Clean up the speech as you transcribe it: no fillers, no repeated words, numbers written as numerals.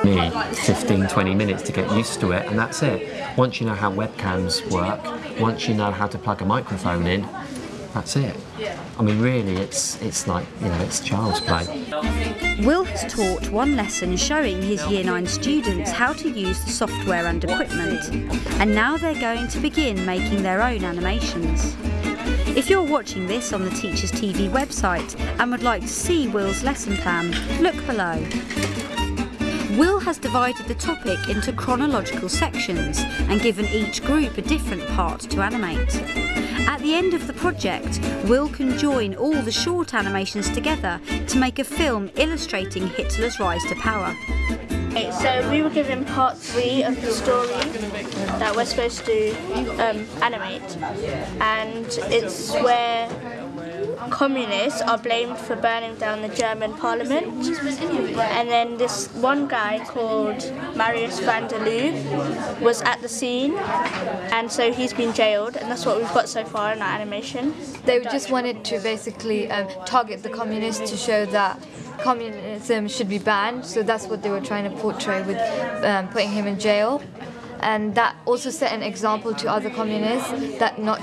me 15-20 minutes to get used to it, and that's it. Once you know how webcams work, once you know how to plug a microphone in, that's it. I mean, really, it's like, you know, it's child's play. Will has taught one lesson showing his Year 9 students how to use the software and equipment, and now they're going to begin making their own animations. If you're watching this on the Teachers TV website and would like to see Will's lesson plan, look below. Will has divided the topic into chronological sections and given each group a different part to animate. At the end of the project, Will can join all the short animations together to make a film illustrating Hitler's rise to power. Okay, so we were given part 3 of the story that we're supposed to animate, and it's where communists are blamed for burning down the German parliament, and then this one guy called Marius van der Loo was at the scene, and so he's been jailed, and that's what we've got so far in our animation. They just wanted to basically target the communists to show that communism should be banned, so that's what they were trying to portray with putting him in jail. And that also set an example to other communists that not